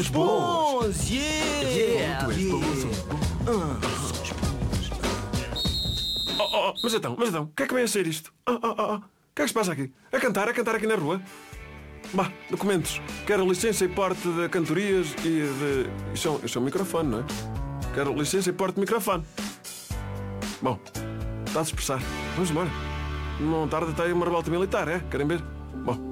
és bons. Yeah! Tu és bom. Mas então, o que é que vem a ser isto? O que é que se passa aqui? A cantar aqui na rua? Bah, documentos. Quero licença e porte de cantorias e de... Isto é um microfone, não é? Quero licença e porte de microfone. Bom, está a se expressar. Vamos embora. Não tarda até aí uma revolta militar, é? Querem ver? Bom.